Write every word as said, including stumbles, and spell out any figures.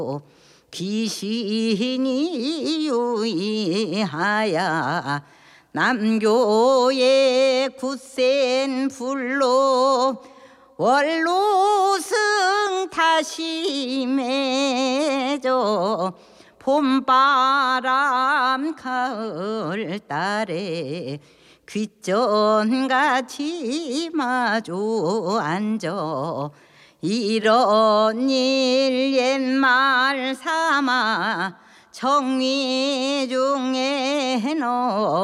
귀신이 유의하야 남교의 굳센 불로 원로승 다시 맺어 봄바람 가을달에 귓전같이 마주 앉아 이런 일 옛말 삼아 정리 중에 너